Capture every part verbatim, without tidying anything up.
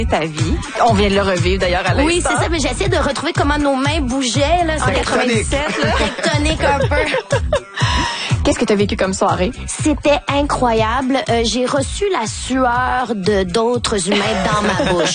ta vie. On vient de le revivre d'ailleurs à l'instant. Oui, c'est ça, mais j'essaie de retrouver comment nos mains bougeaient là, en quatre-vingt-dix-sept, là, tectonique un peu. Qu'est-ce que tu as vécu comme soirée? C'était incroyable. Euh, j'ai reçu la sueur de d'autres humains dans ma bouche.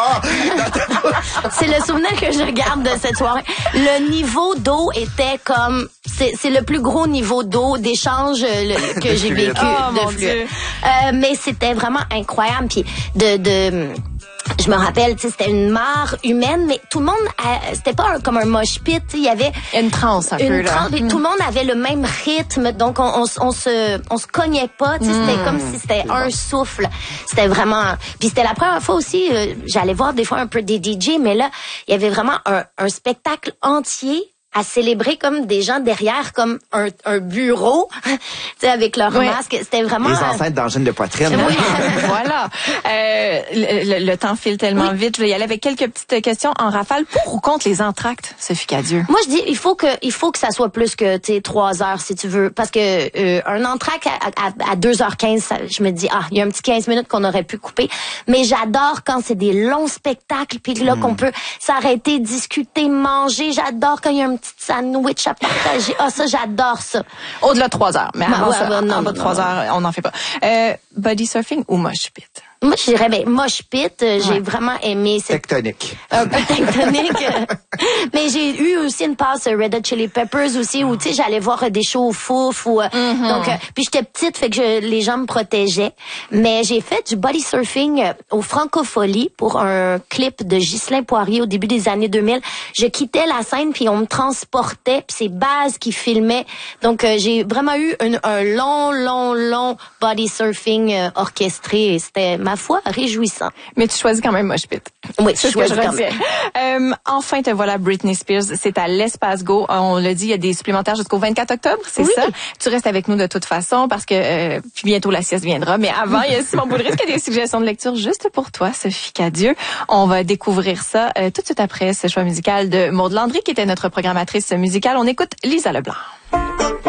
C'est le souvenir que je garde de cette soirée. Le niveau d'eau était comme... C'est, c'est le plus gros niveau d'eau d'échange le, que j'ai vécu oh, de mon flux. Dieu. Euh, mais c'était vraiment incroyable. Puis de... de je me rappelle, tu sais, c'était une mare humaine, mais tout le monde, a, c'était pas un, comme un mosh pit, il y avait une transe un une peu là. Transe, et tout le monde avait le même rythme, donc on, on, on se, on se cognait pas, tu sais, mm. c'était comme si c'était un bon. souffle. C'était vraiment. Puis c'était la première fois aussi, euh, j'allais voir des fois un peu des D J, mais là, il y avait vraiment un, un spectacle entier à célébrer comme des gens derrière, comme un, un bureau, tu sais, avec leur oui. masque. C'était vraiment... Les enceintes d'angines de poitrine. Oui, voilà. Euh, le, le temps file tellement oui. vite. Je vais y aller avec quelques petites questions en rafale. Pour ou contre les entractes, Sophie Cadieux? Moi, je dis, il faut que, il faut que ça soit plus que, tu sais, trois heures, si tu veux. Parce que, euh, un entracte à, à, à deux heures quinze, ça, je me dis, ah, il y a un petit quinze minutes qu'on aurait pu couper. Mais j'adore quand c'est des longs spectacles, puis là, mm. qu'on peut s'arrêter, discuter, manger. J'adore quand il y a un petit sandwich à partager. Ah, ça, j'adore ça. Au-delà de trois heures. Mais avant ouais, ça, ouais, non, en bas de trois heures, on n'en fait pas. Euh, body surfing ou mosh pit? Moi, je dirais, ben, mosh pit, euh, j'ai ouais. vraiment aimé cette... Tectonique. Un peu tectonique. Mais j'ai eu aussi une passe Red Hot Chili Peppers aussi, où, tu sais, j'allais voir des shows au Fouf, ou, mm-hmm. donc, euh, puis j'étais petite, fait que je, les gens me protégeaient. Mais j'ai fait du body surfing euh, au Francofolie pour un clip de Ghislain Poirier au début des années deux mille. Je quittais la scène, puis on me transportait, puis c'est Baz qui filmait. Donc, euh, j'ai vraiment eu une, un long, long, long body surfing euh, orchestré, et c'était ma foi, réjouissant. Mais tu choisis quand même mosh pit. Oui, c'est je choisis ce que je quand même. Euh, enfin, te voilà Britney Spears. C'est à l'Espace Go. On l'a dit, il y a des supplémentaires jusqu'au vingt-quatre octobre, c'est oui. ça? Tu restes avec nous de toute façon parce que euh, puis bientôt la sieste viendra. Mais avant, il y a Simon Boulris qui a des suggestions de lecture juste pour toi, Sophie Cadieux. On va découvrir ça euh, tout de suite après ce choix musical de Maude Landry, qui était notre programmatrice musicale. On écoute Lisa Leblanc.